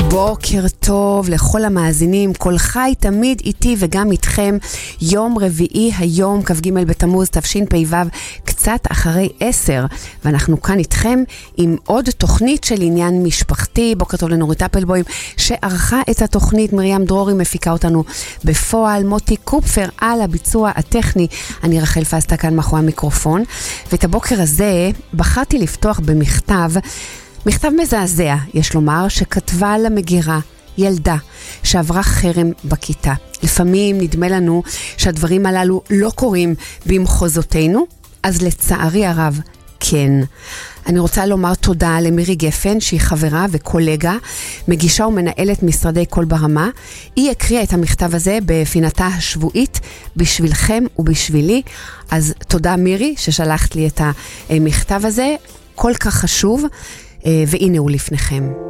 בוקר טוב לכל המאזינים, כל חי תמיד איתי וגם איתכם. יום רביעי היום, כ"ג בתמוז תשפ"ו, קצת אחרי 10, ואנחנו כאן איתכם עם עוד תוכנית של עניין משפחתי. בוקר טוב לנורית אפלבוים שערכה את התוכנית, מרים דרורי מפיקה אותנו בפועל, מוטי קופפר על הביצוע הטכני, אני רחל פסטה כאן מאחורי המיקרופון. ואת הבוקר הזה בחרתי לפתוח במכתב, מכתב מזעזע, יש לומר, שכתבה למגירה ילדה שעברה חרם בכיתה. לפעמים נדמה לנו שהדברים הללו לא קורים במחוזותינו, אז לצערי הרב כן. אני רוצה לומר תודה למירי גפן, שהיא חברה וקולגה, מגישה ומנהלת משרדי קול ברמה. היא הקריאה את המכתב הזה בפינתה השבועית בשבילכם ובשבילי. אז תודה מירי ששלחת לי את המכתב הזה, כל כך חשוב. והנה הוא לפניכם.